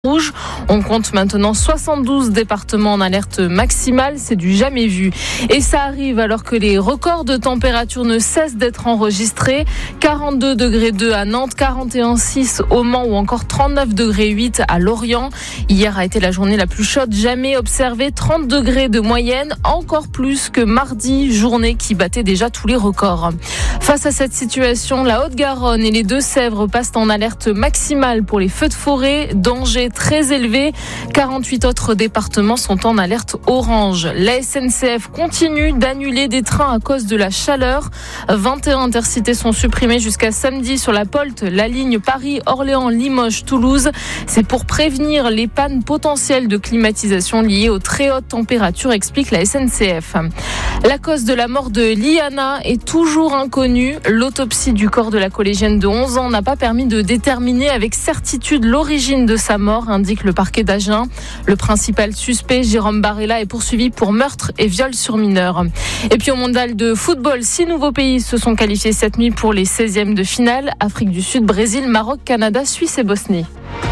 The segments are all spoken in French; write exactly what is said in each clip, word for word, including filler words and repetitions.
Rouge. On compte maintenant soixante-douze départements en alerte maximale, c'est du jamais vu. Et ça arrive alors que les records de température ne cessent d'être enregistrés. quarante-deux degrés deux à Nantes, quarante et un virgule six au Mans ou encore trente-neuf degrés huit à Lorient. Hier a été la journée la plus chaude jamais observée, trente degrés de moyenne, encore plus que mardi, journée qui battait déjà tous les records. Face à cette situation, la Haute-Garonne et les Deux-Sèvres passent en alerte maximale pour les feux de forêt, danger très élevé. quarante-huit autres départements sont en alerte orange. La S N C F continue d'annuler des trains à cause de la chaleur. vingt et un intercités sont supprimés jusqu'à samedi sur la Polte, la ligne Paris-Orléans-Limoges-Toulouse. C'est pour prévenir les pannes potentielles de climatisation liées aux très hautes températures, explique la S N C F. La cause de la mort de Liana est toujours inconnue. L'autopsie du corps de la collégienne de onze ans n'a pas permis de déterminer avec certitude l'origine de sa mort, indique le parquet d'Agen. Le principal suspect, Jérôme Barella, est poursuivi pour meurtre et viol sur mineur. Et puis au mondial de football, six nouveaux pays se sont qualifiés cette nuit pour les seizièmes de finale. Afrique du Sud, Brésil, Maroc, Canada, Suisse et Bosnie.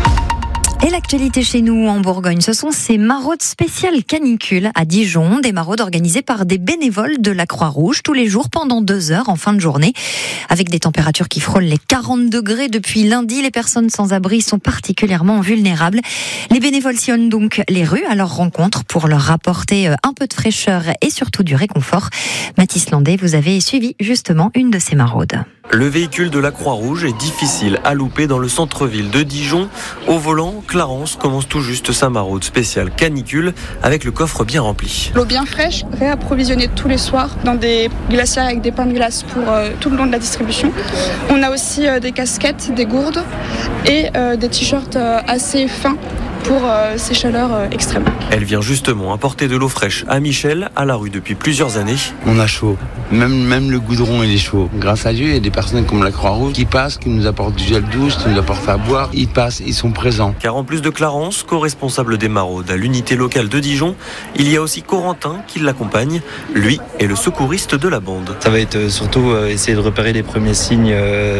Et l'actualité chez nous en Bourgogne, ce sont ces maraudes spéciales canicules à Dijon, des maraudes organisées par des bénévoles de la Croix-Rouge tous les jours pendant deux heures en fin de journée. Avec des températures qui frôlent les quarante degrés depuis lundi, les personnes sans abri sont particulièrement vulnérables. Les bénévoles sillonnent donc les rues à leur rencontre pour leur apporter un peu de fraîcheur et surtout du réconfort. Mathis Landais, vous avez suivi justement une de ces maraudes. Le véhicule de la Croix-Rouge est difficile à louper dans le centre-ville de Dijon. Au volant, Clarence commence tout juste sa maraude spéciale canicule avec le coffre bien rempli. L'eau bien fraîche, réapprovisionnée tous les soirs dans des glacières avec des pains de glace pour euh, tout le long de la distribution. On a aussi euh, des casquettes, des gourdes et euh, des t-shirts euh, assez fins pour euh, ces chaleurs euh, extrêmes. Elle vient justement apporter de l'eau fraîche à Michel, à la rue depuis plusieurs années. On a chaud, même, même le goudron il est chaud. Grâce à Dieu, il y a des personnes comme la Croix-Rouge qui passent, qui nous apportent du gel douche, qui nous apportent à boire. Ils passent, ils sont présents. Car en plus de Clarence, co-responsable des maraudes à l'unité locale de Dijon, il y a aussi Corentin qui l'accompagne. Lui est le secouriste de la bande. Ça va être surtout essayer de repérer les premiers signes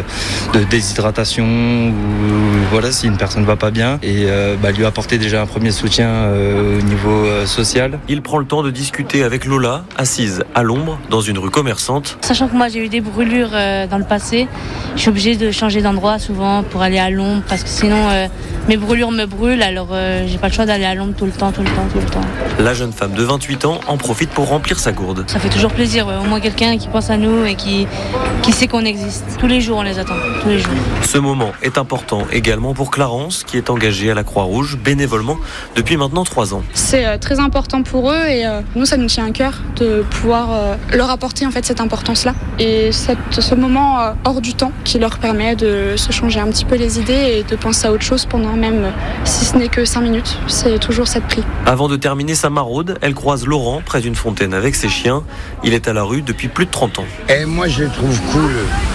de déshydratation ou voilà, si une personne ne va pas bien et bah, lui apporter déjà un premier soutien euh, au niveau euh, social. Il prend le temps de discuter avec Lola, assise à l'ombre dans une rue commerçante. Sachant que moi j'ai eu des brûlures euh, dans le passé, je suis obligée de changer d'endroit souvent pour aller à l'ombre parce que sinon euh, mes brûlures me brûlent, alors euh, j'ai pas le choix d'aller à l'ombre tout le temps, tout le temps, tout le temps. La jeune femme de vingt-huit ans en profite pour remplir sa gourde. Ça fait toujours plaisir, ouais. Au moins quelqu'un qui pense à nous et qui, qui sait qu'on existe. Tous les jours on les attend, tous les jours. Ce moment est important également pour Clarence qui est engagée à la Croix-Rouge bénévolement depuis maintenant trois ans. C'est euh, très important pour eux et euh, nous ça nous tient à cœur de pouvoir euh, leur apporter en fait cette importance-là et cette, ce moment euh, hors du temps qui leur permet de se changer un petit peu les idées et de penser à autre chose pendant même euh, si ce n'est que cinq minutes, c'est toujours cette prix. Avant de terminer sa maraude, elle croise Laurent près d'une fontaine avec ses chiens. Il est à la rue depuis plus de trente ans. Et moi je les trouve cool.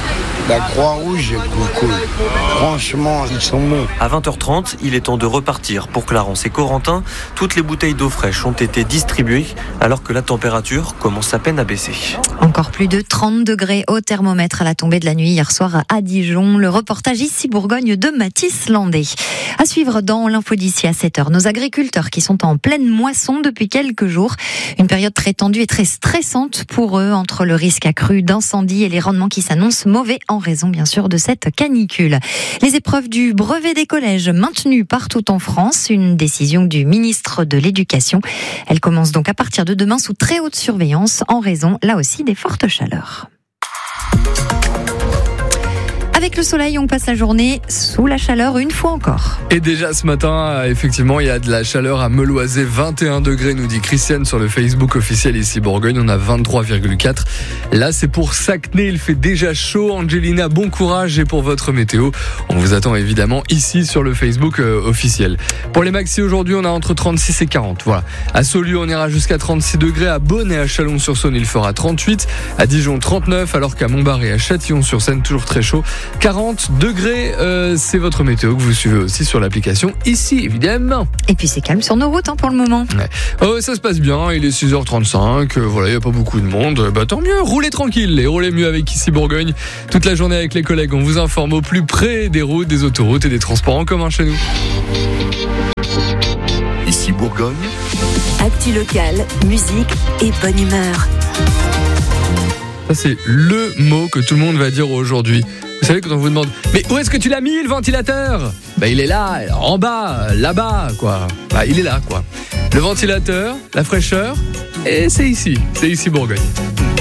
La Croix-Rouge, je trouve cool. Franchement, ils sont bons. À vingt heures trente, il est temps de repartir pour Clarence et Corentin. Toutes les bouteilles d'eau fraîche ont été distribuées alors que la température commence à peine à baisser. Encore plus de trente degrés au thermomètre à la tombée de la nuit hier soir à Dijon. Le reportage ici Bourgogne de Mathis Landais. À suivre dans l'info d'ici à sept heures. Nos agriculteurs qui sont en pleine moisson depuis quelques jours. Une période très tendue et très stressante pour eux entre le risque accru d'incendie et les rendements qui s'annoncent mauvais en raison bien sûr de cette canicule. Les épreuves du brevet des collèges maintenues partout en France, une décision du ministre de l'Éducation. Elle commence donc à partir de demain sous très haute surveillance en raison là aussi des fortes chaleurs. Avec le soleil, on passe la journée sous la chaleur une fois encore. Et déjà ce matin, effectivement, il y a de la chaleur à Meloisé, vingt et un degrés, nous dit Christiane sur le Facebook officiel ici Bourgogne. On a vingt-trois virgule quatre. Là, c'est pour Sacné, il fait déjà chaud. Angelina, bon courage et pour votre météo. On vous attend évidemment ici sur le Facebook euh, officiel. Pour les maxi aujourd'hui, on a entre trente-six et quarante. Voilà. À Saulieu, on ira jusqu'à trente-six degrés. À Beaune et à Chalon-sur-Saône, il fera trente-huit. À Dijon, trente-neuf. Alors qu'à Montbard et à Châtillon-sur-Seine, toujours très chaud. quarante degrés, euh, c'est votre météo que vous suivez aussi sur l'application ici, évidemment. Et puis c'est calme sur nos routes hein, pour le moment. Ouais. Oh, ça se passe bien, il est six heures trente-cinq, euh, voilà, il n'y a pas beaucoup de monde. Bah tant mieux, roulez tranquille et roulez mieux avec ici Bourgogne. Toute la journée avec les collègues, on vous informe au plus près des routes, des autoroutes et des transports en commun chez nous. Bourgogne. Actu locale, musique et bonne humeur. Ça, c'est le mot que tout le monde va dire aujourd'hui. Vous savez, quand on vous demande « Mais où est-ce que tu l'as mis, le ventilateur ?» Bah, il est là, en bas, là-bas, quoi. Bah, il est là, quoi. Le ventilateur, la fraîcheur, et c'est ici, c'est ici Bourgogne.